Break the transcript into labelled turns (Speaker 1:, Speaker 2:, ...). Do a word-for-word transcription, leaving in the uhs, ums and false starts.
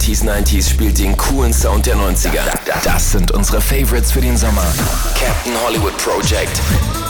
Speaker 1: achtziger neunziger spielt den coolen Sound der neunziger. Das sind unsere Favorites für den Sommer. Captain Hollywood Project.